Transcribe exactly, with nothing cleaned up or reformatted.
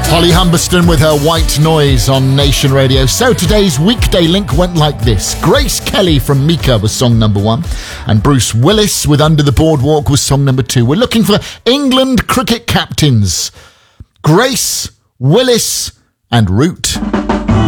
Holly Humberston with her White Noise on Nation Radio. So today's weekday link went like this. Grace Kelly from Mika was song number one, and Bruce Willis with Under the Boardwalk was song number two. We're looking for England cricket captains. Grace, Willis and Root.